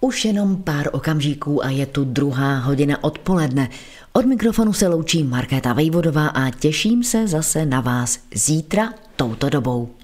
Už jenom pár okamžiků a je tu 2:00 odpoledne. Od mikrofonu se loučí Markéta Vejvodová a těším se zase na vás zítra touto dobou.